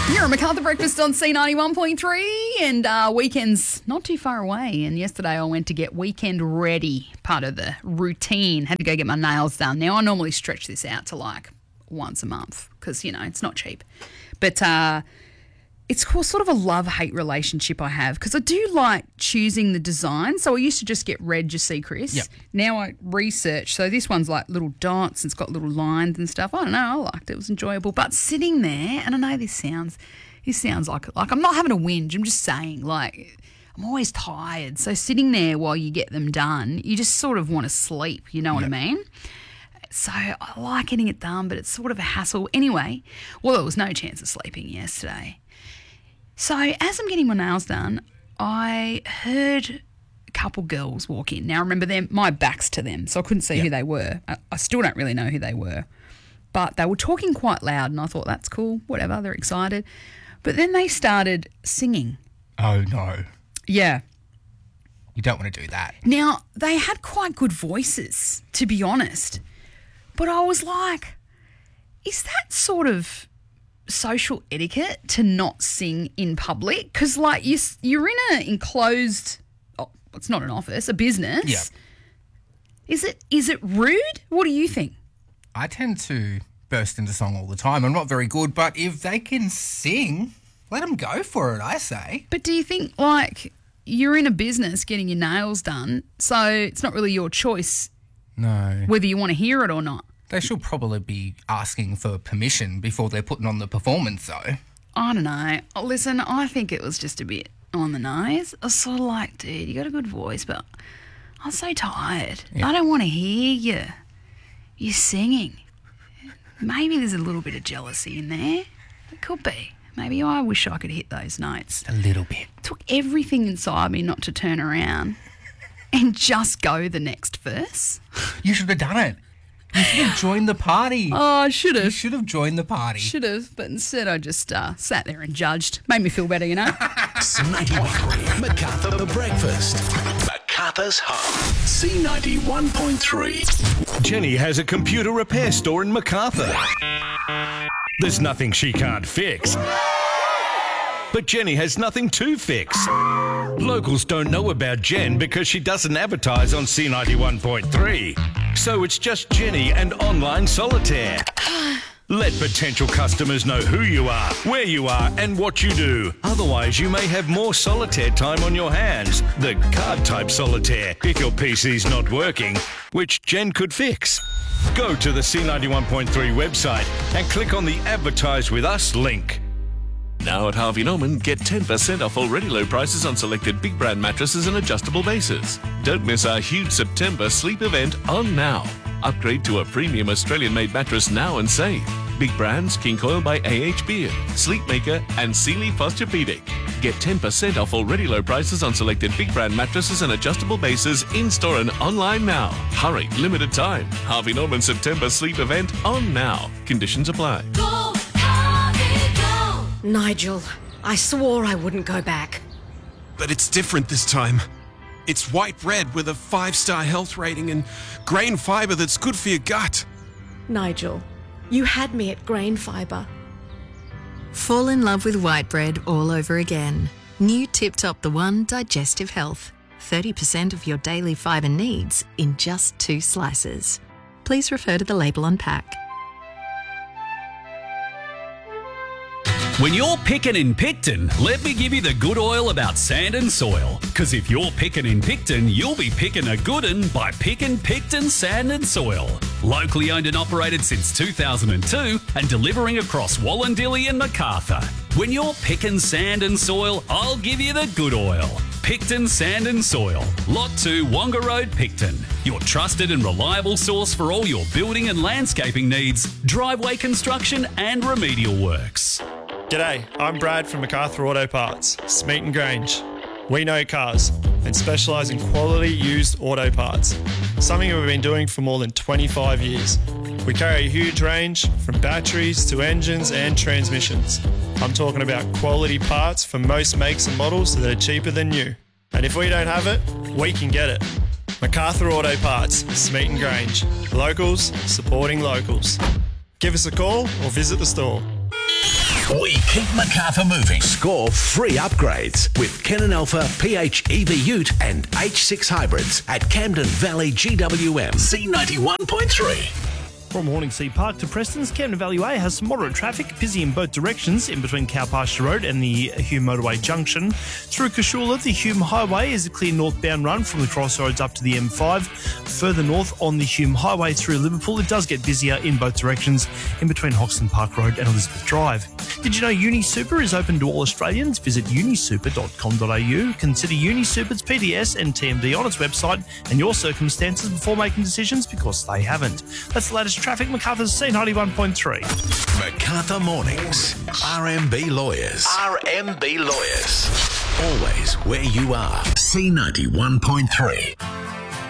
You're at MacArthur Breakfast on C91.3 and weekend's not too far away. And yesterday I went to get weekend ready, part of the routine. Had to go get my nails done. Now I normally stretch this out to like once a month because, you know, it's not cheap. But it's sort of a love-hate relationship I have because I do like choosing the design. So I used to just get red, you see, Chris. Yep. Now I research. So this one's like little dots and it's got little lines and stuff. I don't know. I liked it. It was enjoyable. But sitting there, and I know this sounds like I'm not having a whinge. I'm just saying, like, I'm always tired. So sitting there while you get them done, you just sort of want to sleep. You know what I mean? So I like getting it done, but it's sort of a hassle. Anyway, well, there was no chance of sleeping yesterday. So as I'm getting my nails done, I heard a couple girls walk in. Now, remember, my back's to them, so I couldn't see who they were. I still don't really know who they were. But they were talking quite loud, and I thought, that's cool, whatever, they're excited. But then they started singing. Oh, no. Yeah. You don't want to do that. Now, they had quite good voices, to be honest. But I was like, is that sort of social etiquette to not sing in public? Because, like, you're in an enclosed, it's not an office, a business. Yeah. Is it rude? What do you think? I tend to burst into song all the time. I'm not very good, but if they can sing, let them go for it, I say. But do you think, like, you're in a business getting your nails done, so it's not really your choice No. whether you want to hear it or not? They should probably be asking for permission before they're putting on the performance, though. I don't know. Listen, I think it was just a bit on the nose. I was sort of like, dude, you got a good voice, but I'm so tired. Yeah. I don't want to hear you. You're singing. Maybe there's a little bit of jealousy in there. It could be. Maybe I wish I could hit those notes. A little bit. It took everything inside me not to turn around and just go the next verse. You should have done it. You should have joined the party. Oh, I should You have. should have joined the party. Should have, but instead I just sat there and judged. Made me feel better, you know. C91.3 MacArthur Breakfast. MacArthur's Hub. C91.3. Jenny has a computer repair store in MacArthur. There's nothing she can't fix. But Jenny has nothing to fix. Locals don't know about Jen because she doesn't advertise on C91.3. So it's just Jenny and online solitaire. Let potential customers know who you are, where you are and what you do. Otherwise, you may have more solitaire time on your hands. The card-type solitaire, if your PC's not working, which Jen could fix. Go to the C91.3 website and click on the Advertise With Us link. Now at Harvey Norman, get 10% off already low prices on selected big brand mattresses and adjustable bases. Don't miss our huge September sleep event on now. Upgrade to a premium Australian-made mattress now and save. Big brands, King Coil by AH Beard, Sleepmaker and Sealy Posturepedic. Get 10% off already low prices on selected big brand mattresses and adjustable bases in-store and online now. Hurry, limited time. Harvey Norman September sleep event on now. Conditions apply. Nigel, I swore I wouldn't go back. But it's different this time. It's white bread with a 5-star health rating and grain fibre that's good for your gut. Nigel, you had me at grain fibre. Fall in love with white bread all over again. New Tip Top The One Digestive Health. 30% of your daily fibre needs in just 2 slices. Please refer to the label on pack. When you're picking in Picton, let me give you the good oil about sand and soil. Because if you're picking in Picton, you'll be picking a good un by picking Picton Sand and Soil. Locally owned and operated since 2002 and delivering across Wallandilly and MacArthur. When you're picking sand and soil, I'll give you the good oil. Picton Sand and Soil, Lot 2, Wonga Road, Picton. Your trusted and reliable source for all your building and landscaping needs, driveway construction and remedial works. G'day, I'm Brad from MacArthur Auto Parts, Smeaton Grange. We know cars and specialise in quality used auto parts, something we've been doing for more than 25 years. We carry a huge range from batteries to engines and transmissions. I'm talking about quality parts for most makes and models that are cheaper than new. And if we don't have it, we can get it. MacArthur Auto Parts, Smeaton Grange. Locals supporting locals. Give us a call or visit the store. We keep Macarthur moving. Score free upgrades with Canon Alpha, PHEV Ute and H6 hybrids at Camden Valley GWM. C91.3. From Horningsea Park to Preston's, Camden Valley Way has some moderate traffic, busy in both directions in between Cow Pasture Road and the Hume Motorway Junction. Through Cashula, the Hume Highway is a clear northbound run from the crossroads up to the M5. Further north on the Hume Highway through Liverpool, it does get busier in both directions in between Hoxton Park Road and Elizabeth Drive. Did you know UniSuper is open to all Australians? Visit unisuper.com.au. Consider UniSuper's PDS and TMD on its website and your circumstances before making decisions, because they haven't. That's the latest traffic. Macarthur's C91.3. Macarthur Mornings. RMB Lawyers. RMB Lawyers. Always where you are. C91.3.